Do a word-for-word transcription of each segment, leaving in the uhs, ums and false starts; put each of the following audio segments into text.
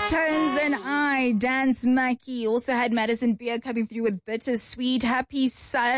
Tones and I, Dance Mackie. Also had Madison Beer coming through with Bittersweet. Happy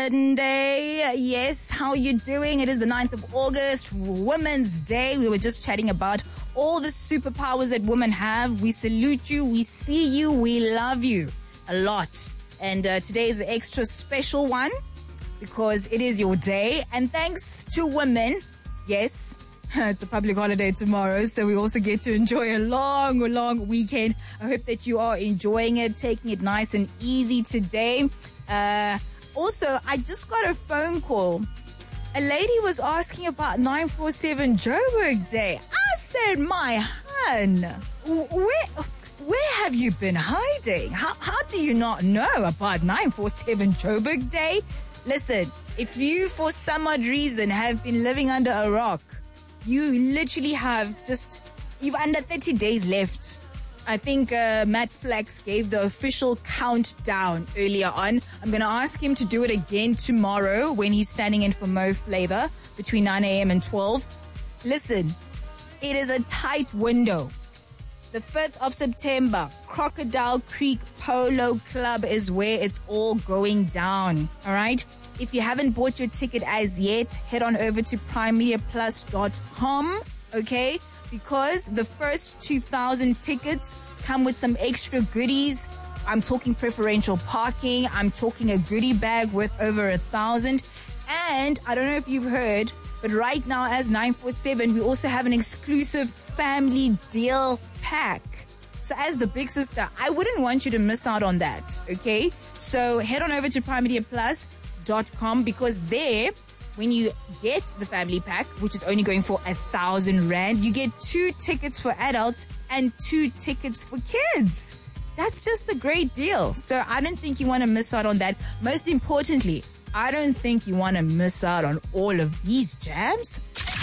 Sunday. Yes, how are you doing? It is the ninth of August, Women's Day. We were just chatting about all the superpowers that women have. We salute you. We see you. We love you a lot. And uh, today is an extra special one because it is your day. And thanks to women, yes, it's a public holiday tomorrow, so we also get to enjoy a long, long weekend. I hope that you are enjoying it, taking it nice and easy today. Uh, also, I just got a phone call. A lady was asking about nine four seven Joburg Day. I said, my hun, where, where have you been hiding? How, how do you not know about nine four seven Joburg Day? Listen, if you for some odd reason have been living under a rock, you literally have just, you've under thirty days left. I think uh, Matt Flax gave the official countdown earlier on. I'm going to ask him to do it again tomorrow when he's standing in for Mo Flavor between nine a.m. and twelve. Listen, it is a tight window. The fifth of September, Crocodile Creek Polo Club is where it's all going down. All right? If you haven't bought your ticket as yet, head on over to prime media plus dot com, okay? Because the first two thousand tickets come with some extra goodies. I'm talking preferential parking. I'm talking a goodie bag worth over a thousand. And I don't know if you've heard, but right now as nine four seven, we also have an exclusive family deal pack. So as the big sister, I wouldn't want you to miss out on that, okay? So head on over to prime media plus dot com because there, when you get the family pack, which is only going for a thousand rand, you get two tickets for adults and two tickets for kids. That's just a great deal. So I don't think you want to miss out on that. Most importantly, I don't think you want to miss out on all of these jams.